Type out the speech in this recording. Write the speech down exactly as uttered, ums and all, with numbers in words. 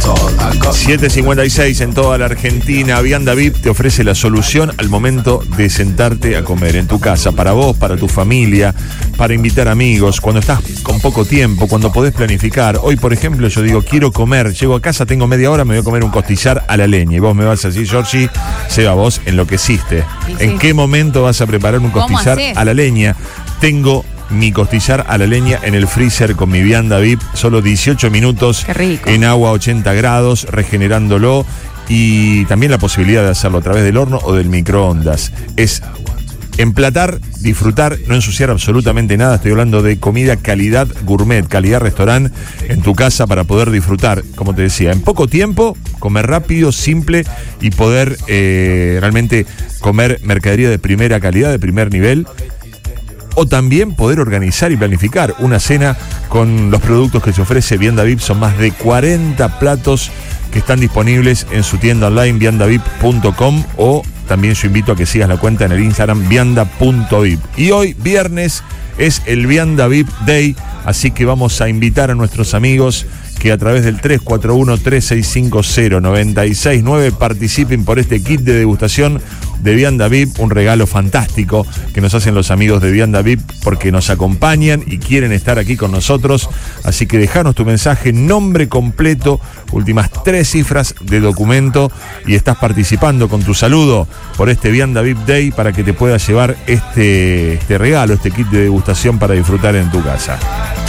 siete cincuenta y seis en toda la Argentina. Vianda V I P te ofrece la solución al momento de sentarte a comer en tu casa, para vos, para tu familia, para invitar amigos, cuando estás con poco tiempo, cuando podés planificar. Hoy, por ejemplo, yo digo, quiero comer, llego a casa, tengo media hora, me voy a comer un costillar a la leña. Y vos me vas a decir, Georgie, Seba, vos enloqueciste. Sí, ¿En sí. qué momento vas a preparar un costillar haces? a la leña? Tengo mi costillar a la leña en el freezer con mi vianda V I P, solo dieciocho minutos. Qué rico. En agua a ochenta grados, regenerándolo, y también la posibilidad de hacerlo a través del horno o del microondas. Es emplatar, disfrutar, no ensuciar absolutamente nada. Estoy hablando de comida calidad gourmet, calidad restaurante en tu casa para poder disfrutar, como te decía, en poco tiempo, comer rápido, simple y poder eh, realmente comer mercadería de primera calidad, de primer nivel. O también poder organizar y planificar una cena con los productos que se ofrece Vianda V I P. Son más de cuarenta platos que están disponibles en su tienda online vianda vip punto com, o también yo invito a que sigas la cuenta en el Instagram vianda punto vip. Y hoy, viernes, es el Vianda V I P Day, así que vamos a invitar a nuestros amigos que a través del tres cuatro uno, tres seis cinco cero, nueve seis nueve participen por este kit de degustación de Vianda V I P, un regalo fantástico que nos hacen los amigos de Vianda V I P porque nos acompañan y quieren estar aquí con nosotros. Así que dejanos tu mensaje, nombre completo, últimas tres cifras de documento, y estás participando con tu saludo por este Vianda V I P Day para que te puedas llevar este, este regalo, este kit de degustación para disfrutar en tu casa.